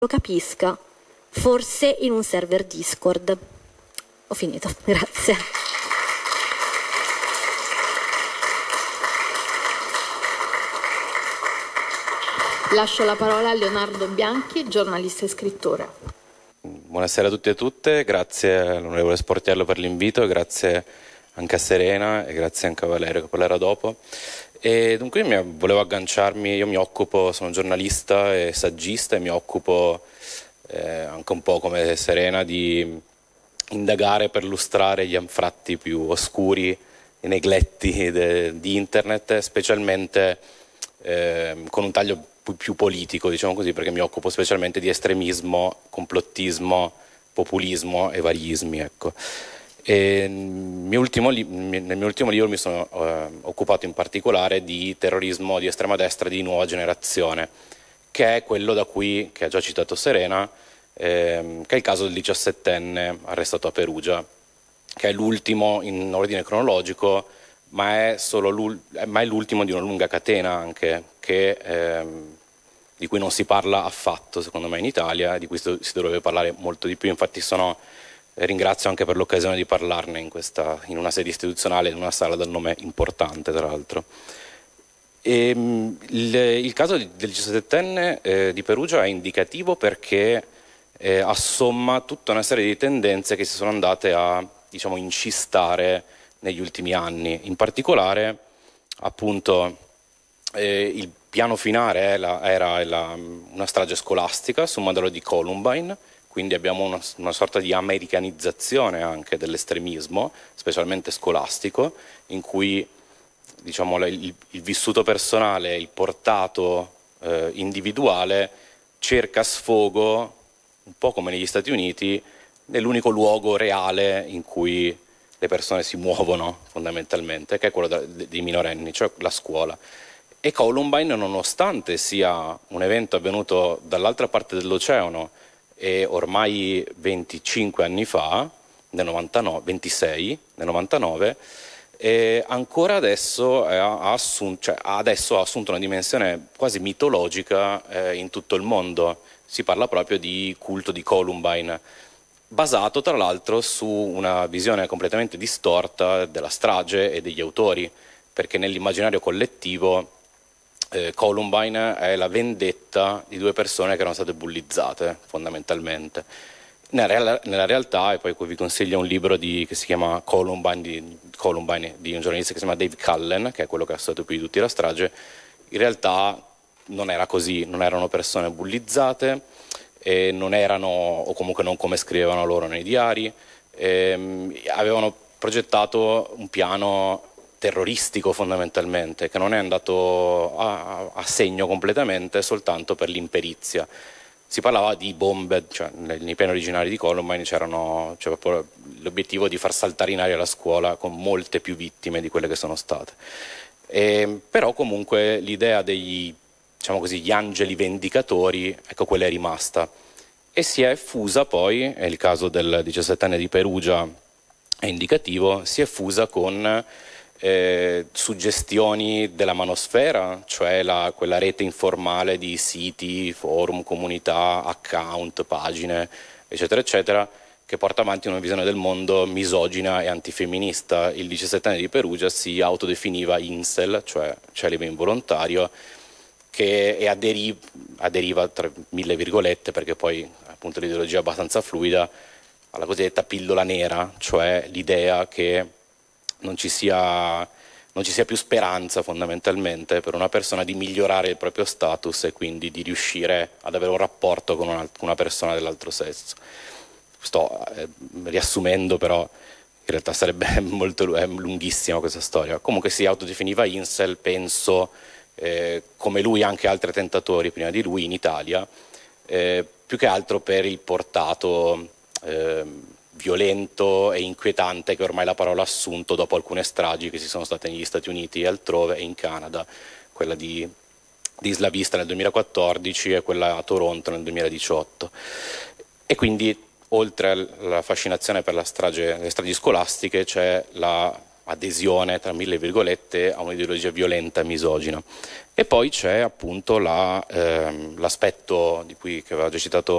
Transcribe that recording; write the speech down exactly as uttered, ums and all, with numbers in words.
lo capisca, forse in un server Discord. Ho finito, grazie. Lascio la parola a Leonardo Bianchi, giornalista e scrittore. Buonasera a tutti e a tutte, grazie all'onorevole Sportiello per l'invito, grazie anche a Serena e grazie anche a Valerio che parlerà dopo. E dunque io mi, volevo agganciarmi, io mi occupo, sono giornalista e saggista e mi occupo eh, anche un po' come Serena di indagare, perlustrare gli anfratti più oscuri, i negletti de, di internet, specialmente eh, con un taglio più, più politico, diciamo così, perché mi occupo specialmente di estremismo, complottismo, populismo e variismi, ecco. E nel mio ultimo, nel mio ultimo libro mi sono eh, occupato in particolare di terrorismo di estrema destra di nuova generazione, che è quello da cui, che ha già citato Serena, ehm, che è il caso del diciassettenne arrestato a Perugia, che è l'ultimo in ordine cronologico, ma è, solo ma è l'ultimo di una lunga catena anche, che, ehm, di cui non si parla affatto secondo me in Italia, di cui si dovrebbe parlare molto di più. Infatti sono ringrazio anche per l'occasione di parlarne in, questa, in una sede istituzionale, in una sala dal nome importante tra l'altro. E, il, il caso del diciassettenne eh, di Perugia è indicativo perché eh, assomma tutta una serie di tendenze che si sono andate a, diciamo, incistare negli ultimi anni. In particolare, appunto, eh, il piano finale era, era la, una strage scolastica sul modello di Columbine. Quindi abbiamo una, una sorta di americanizzazione anche dell'estremismo, specialmente scolastico, in cui diciamo, il, il vissuto personale, il portato eh, individuale cerca sfogo, un po' come negli Stati Uniti, nell'unico luogo reale in cui le persone si muovono fondamentalmente, che è quello da, dei minorenni, cioè la scuola. E Columbine, nonostante sia un evento avvenuto dall'altra parte dell'oceano, e ormai venticinque anni fa, nel novantanove, ventisei, nel novantanove, e ancora adesso ha, assunto, cioè, adesso ha assunto una dimensione quasi mitologica eh, in tutto il mondo. Si parla proprio di culto di Columbine, basato tra l'altro su una visione completamente distorta della strage e degli autori, perché nell'immaginario collettivo Eh, Columbine è la vendetta di due persone che erano state bullizzate, fondamentalmente. Nella, real- nella realtà, e poi vi consiglio un libro di, che si chiama Columbine di, Columbine, di un giornalista che si chiama Dave Cullen, che è quello che ha studiato più di tutti la strage, in realtà non era così, non erano persone bullizzate, e non erano, o comunque non come scrivevano loro nei diari, ehm, avevano progettato un piano terroristico fondamentalmente, che non è andato a, a segno completamente soltanto per l'imperizia. Si parlava di bombe, cioè nei piani originali di Columbine c'erano, c'era proprio l'obiettivo di far saltare in aria la scuola con molte più vittime di quelle che sono state. E, però comunque l'idea degli, diciamo così, gli angeli vendicatori, ecco, quella è rimasta. E si è fusa poi, è il caso del diciassettenne di Perugia, è indicativo, si è fusa con Eh, suggestioni della manosfera, cioè la, quella rete informale di siti, forum, comunità, account, pagine, eccetera, eccetera, che porta avanti una visione del mondo misogina e antifemminista. Il diciassettenne di Perugia si autodefiniva incel, cioè celibe involontario, che è aderi- aderiva tra mille virgolette, perché poi appunto l'ideologia è abbastanza fluida, alla cosiddetta pillola nera, cioè l'idea che non ci sia, non ci sia più speranza fondamentalmente per una persona di migliorare il proprio status e quindi di riuscire ad avere un rapporto con una, una persona dell'altro sesso. Sto eh, riassumendo, però in realtà sarebbe molto è lunghissima questa storia. Comunque si autodefiniva incel, penso, eh, come lui anche altri attentatori prima di lui in Italia, eh, più che altro per il portato eh, violento e inquietante che ormai la parola ha assunto dopo alcune stragi che si sono state negli Stati Uniti e altrove e in Canada, quella di, di Isla Vista nel duemilaquattordici e quella a Toronto nel duemiladiciotto. E quindi oltre alla fascinazione per la strage, le stragi scolastiche c'è la adesione, tra mille virgolette, a un'ideologia violenta e misogina. E poi c'è appunto la, ehm, l'aspetto di cui che aveva già citato